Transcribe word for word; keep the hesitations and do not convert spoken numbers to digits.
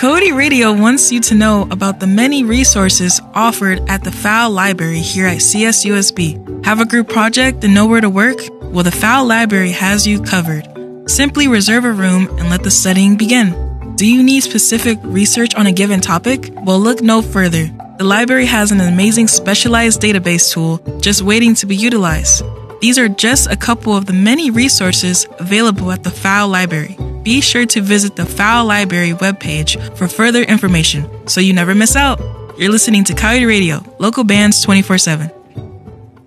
Coyote Radio wants you to know about the many resources offered at the F A L Library here at C S U S B. Have a group project and know where to work? Well, the F A L Library has you covered. Simply reserve a room and let the studying begin. Do you need specific research on a given topic? Well, look no further. The library has an amazing specialized database tool just waiting to be utilized. These are just a couple of the many resources available at the F A L Library. Be sure to visit the F A L Library webpage for further information so you never miss out. You're listening to Coyote Radio, local bands twenty-four seven.